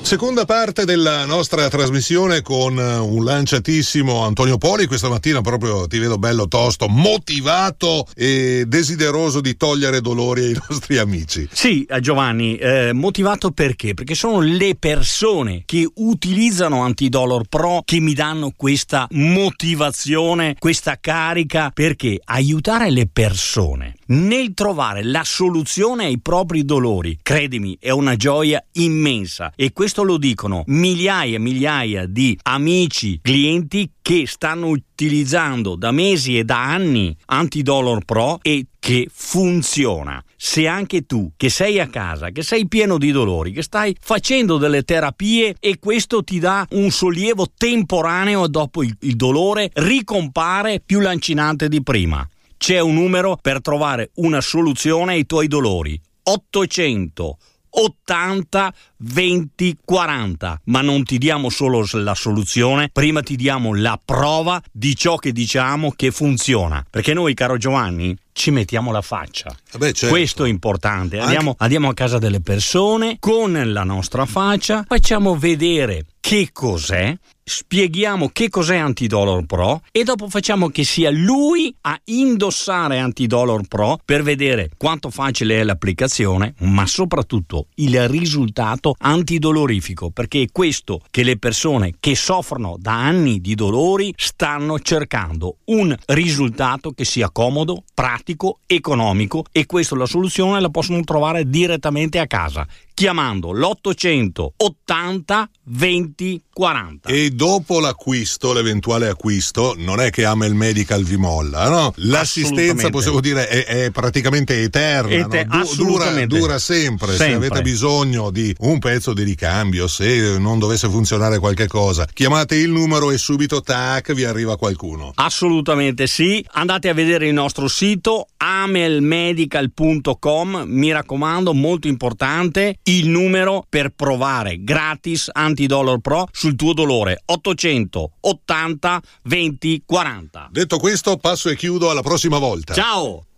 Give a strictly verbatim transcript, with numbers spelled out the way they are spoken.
Seconda parte della nostra trasmissione con un lanciatissimo Antonio Poli. Questa mattina proprio ti vedo bello tosto, motivato e desideroso di togliere dolori ai nostri amici. Sì, Giovanni, eh, motivato perché? Perché sono le persone che utilizzano Antidolor Pro che mi danno questa motivazione, questa carica, perché aiutare le persone nel trovare la soluzione ai propri dolori, credimi, è una gioia immensa, e questo lo dicono migliaia e migliaia di amici, clienti che stanno utilizzando da mesi e da anni Antidolor Pro e che funziona. Se anche tu, che sei a casa, che sei pieno di dolori, che stai facendo delle terapie e questo ti dà un sollievo temporaneo, dopo il, il dolore ricompare più lancinante di prima, c'è un numero per trovare una soluzione ai tuoi dolori: ottocento ottanta venti quaranta. Ma non ti diamo solo la soluzione, prima ti diamo la prova di ciò che diciamo che funziona, perché noi, caro Giovanni, ci mettiamo la faccia. Vabbè, certo. Questo è importante. Andiamo, Anche... andiamo a casa delle persone con la nostra faccia, facciamo vedere che cos'è, spieghiamo che cos'è Antidolor Pro e dopo facciamo che sia lui a indossare Antidolor Pro per vedere quanto facile è l'applicazione, ma soprattutto il risultato antidolorifico, perché è questo che le persone che soffrono da anni di dolori stanno cercando: un risultato che sia comodo, pratico, economico, e questo la soluzione la possono trovare direttamente a casa chiamando l'ottocento ottanta venti quaranta. E dopo l'acquisto, l'eventuale acquisto, non è che Amel Medical vi molla, no? L'assistenza, possiamo dire, è, è praticamente eterna, Ete- no? Du- dura, dura sempre. sempre. Se avete bisogno di un pezzo di ricambio, se non dovesse funzionare qualche cosa, chiamate il numero e subito tac vi arriva qualcuno. Assolutamente sì. Andate a vedere il nostro sito amel medical punto com, mi raccomando, molto importante, il numero per provare gratis Antidolor Pro sul tuo dolore: ottocento ottanta venti quaranta. Detto questo, passo e chiudo, alla prossima volta. Ciao!